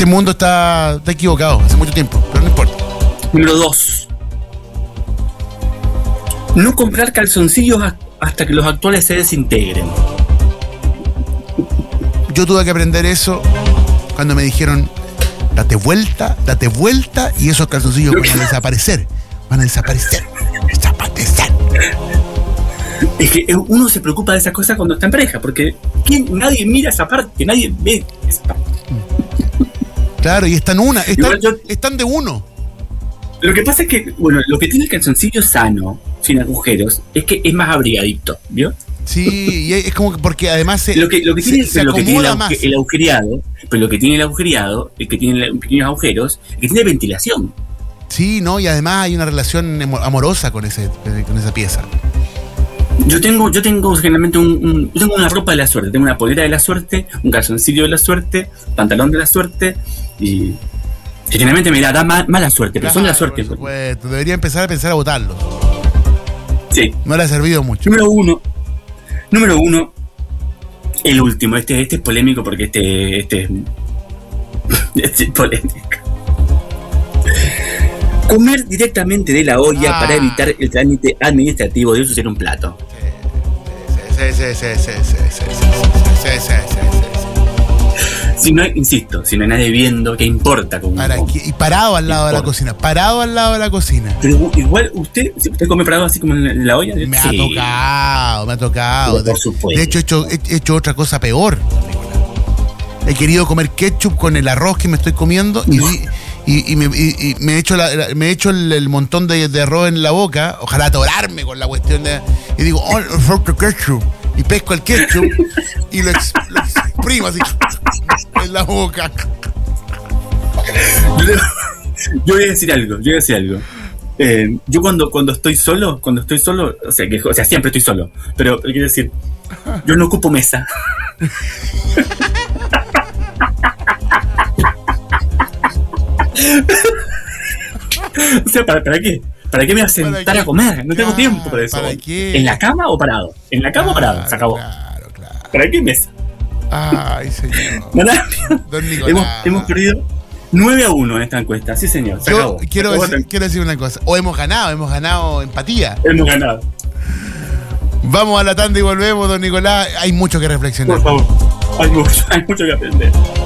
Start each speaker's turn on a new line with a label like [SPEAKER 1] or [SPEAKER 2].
[SPEAKER 1] Este mundo está equivocado hace mucho tiempo, pero no importa.
[SPEAKER 2] Número 2. No comprar calzoncillos hasta que los actuales se desintegren.
[SPEAKER 1] Yo tuve que aprender eso cuando me dijeron, date vuelta, y esos calzoncillos van a desaparecer. Desaparecer.
[SPEAKER 2] Es que uno se preocupa de esas cosas cuando está en pareja, porque nadie mira esa parte, nadie ve esa parte.
[SPEAKER 1] Claro, y están están de uno.
[SPEAKER 2] Lo que pasa es que, bueno, lo que tiene el calzoncillo sano, sin agujeros, es que es más abrigadito, ¿vio?
[SPEAKER 1] Sí, y es como que porque además
[SPEAKER 2] lo que tiene
[SPEAKER 1] más.
[SPEAKER 2] El agujereado, pero lo que tiene el agujereado, el que tiene pequeños agujeros, es que tiene ventilación.
[SPEAKER 1] Sí, ¿no? Y además hay una relación amorosa con esa pieza.
[SPEAKER 2] Yo tengo generalmente yo tengo una ropa de la suerte, tengo una polera de la suerte, un calzoncillo de la suerte, pantalón de la suerte, y generalmente me da mala suerte, pero son de la suerte.
[SPEAKER 1] Por supuesto, debería empezar a pensar a botarlos.
[SPEAKER 2] Sí.
[SPEAKER 1] No le ha servido mucho.
[SPEAKER 2] Número uno, el último, este es polémico porque este es polémico. Comer directamente de la olla para evitar el trámite administrativo de ensuciar un plato.
[SPEAKER 1] Sí.
[SPEAKER 2] Si no hay nadie viendo, ¿qué importa?
[SPEAKER 1] Y parado al lado de la cocina.
[SPEAKER 2] Pero igual, usted come parado así como en la olla.
[SPEAKER 1] Me ha tocado.
[SPEAKER 2] Por supuesto.
[SPEAKER 1] De hecho, he hecho otra cosa peor. He querido comer ketchup con el arroz que me estoy comiendo y me he hecho el montón de arroz en la boca. Ojalá atorarme con la cuestión y digo, falta ketchup. Y pesco el ketchup y lo exprimo así en la boca.
[SPEAKER 2] Yo voy a decir algo. Yo cuando estoy solo, o sea, siempre estoy solo, pero quiero decir, yo no ocupo mesa. O sea, ¿para qué? ¿Para qué me voy a sentar a comer? No tengo tiempo para eso.
[SPEAKER 1] ¿Para qué?
[SPEAKER 2] ¿En la cama o parado? En la cama o parado, se acabó.
[SPEAKER 1] Claro.
[SPEAKER 2] ¿Para qué mesa?
[SPEAKER 1] Ay, señor.
[SPEAKER 2] Don Nicolás. Hemos perdido 9-1 en esta encuesta. Sí, señor. Se acabó.
[SPEAKER 1] Quiero decir una cosa. O hemos ganado empatía.
[SPEAKER 2] Hemos ganado.
[SPEAKER 1] Vamos a la tanda y volvemos, don Nicolás. Hay mucho que reflexionar.
[SPEAKER 2] Por favor. Hay mucho que aprender.